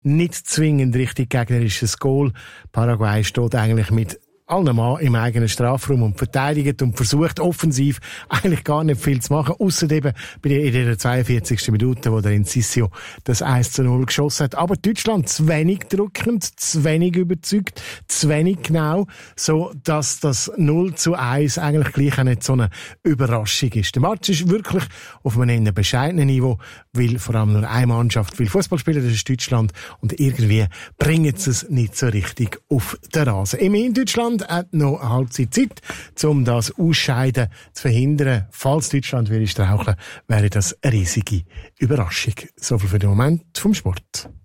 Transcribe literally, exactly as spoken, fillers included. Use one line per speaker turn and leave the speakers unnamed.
nicht zwingend richtig gegnerisches Goal. Paraguay steht eigentlich mit allen Mann im eigenen Strafraum und verteidigt und versucht offensiv eigentlich gar nicht viel zu machen, ausser eben bei der, in der zweiundvierzigsten Minute, wo der Incisio das eins zu null geschossen hat. Aber Deutschland zu wenig drückend, zu wenig überzeugt, zu wenig genau, so dass das null zu eins eigentlich gleich auch nicht so eine Überraschung ist. Der Match ist wirklich auf einem eher bescheidenen Niveau, weil vor allem nur eine Mannschaft will Fußball spielen, das ist Deutschland, und irgendwie bringen sie es nicht so richtig auf den Rasen. Immerhin Deutschland hat noch eine Halbzeit Zeit, um das Ausscheiden zu verhindern. Falls Deutschland würde straucheln, wäre das eine riesige Überraschung. So viel für den Moment vom Sport.